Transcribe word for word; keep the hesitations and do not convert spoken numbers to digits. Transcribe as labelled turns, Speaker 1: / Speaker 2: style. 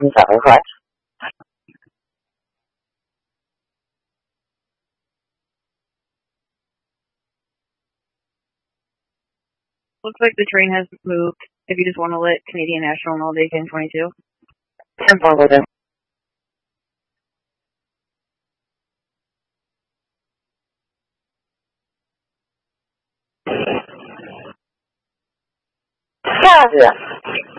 Speaker 1: Sorry, what?
Speaker 2: Looks like the train has moved. If you just want to let Canadian National know, they ten twenty-two.
Speaker 1: ten forward. Gracias.